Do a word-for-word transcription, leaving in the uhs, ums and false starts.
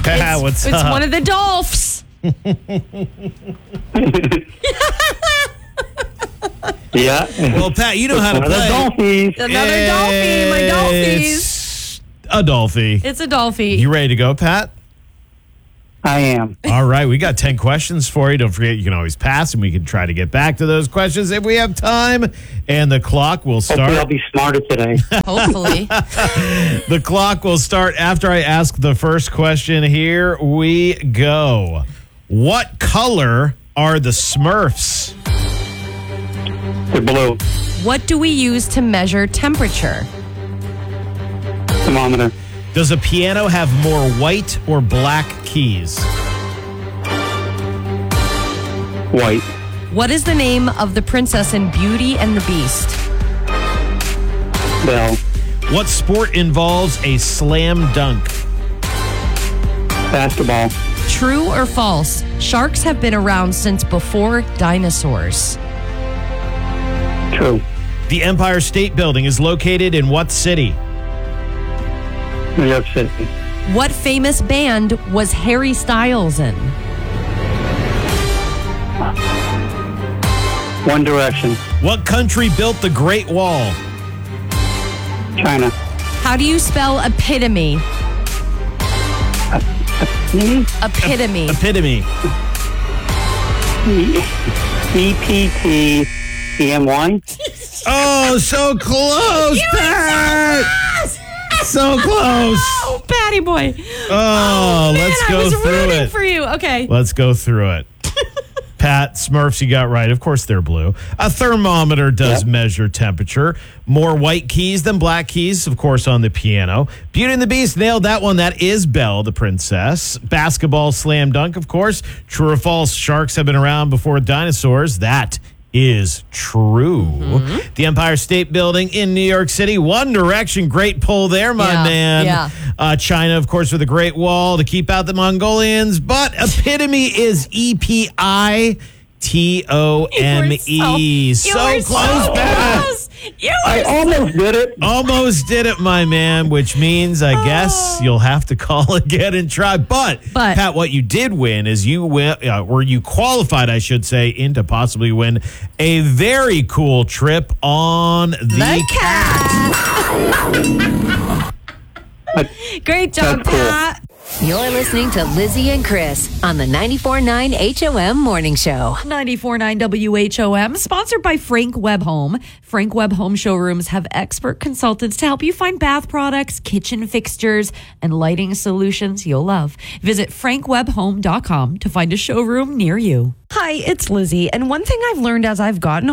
Pat, It's, what's it's up? one of the Dolphs. Yeah. Well, Pat, you know how to One of the play. Dolphins. Another Dolphy, my Dolphies. It's a Dolphy. It's a Dolphy. You ready to go, Pat? I am. All right, we got ten questions for you. Don't forget, you can always pass, and we can try to get back to those questions if we have time. And the clock will Hopefully I'll start. be smarter today. Hopefully. The clock will start after I ask the first question. Here we go. What color are the Smurfs? They're blue. What do we use to measure temperature? Thermometer. Does a piano have more white or black keys? White. What is the name of the princess in Beauty and the Beast? Bell. What sport involves a slam dunk? Basketball. True or false? Sharks have been around since before dinosaurs. True. The Empire State Building is located in what city? New York City. What famous band was Harry Styles in? One Direction. What country built the Great Wall? China. How do you spell epitome? E Epitome. Epitome. P T E M Y. Oh, so close, Pat! So close. Oh, Patty boy. Oh, Man, let's I go was through rooting it. for you. Okay. Let's go through it. Pat, Smurfs, you got right. Of course, they're blue. A thermometer does Yep. measure temperature. More white keys than black keys, of course, on the piano. Beauty and the Beast nailed that one. That is Belle, the princess. Basketball slam dunk, of course. True or false, sharks have been around before dinosaurs. That is true. Mm-hmm. The Empire State Building in New York City. One Direction, great pull there, my Yeah, man. yeah. Uh, China, of course, with the Great Wall to keep out the Mongolians. But epitome is E P I T O M E. You So were close, so Pat. close. You I were almost did it. Almost did it, my man, which means I guess you'll have to call again and try. But, But- Pat, what you did win is you win, uh, or you qualified, I should say, into possibly win a very cool trip on the, the cat. Great job, That's cool. Pat. You're listening to Lizzie and Chris on the ninety-four point nine H O M Morning Show. ninety-four point nine W H O M, sponsored by Frank Webb Home. Frank Webb Home Showrooms have expert consultants to help you find bath products, kitchen fixtures, and lighting solutions you'll love. Visit frank webb home dot com to find a showroom near you. Hi, it's Lizzie, and one thing I've learned as I've gotten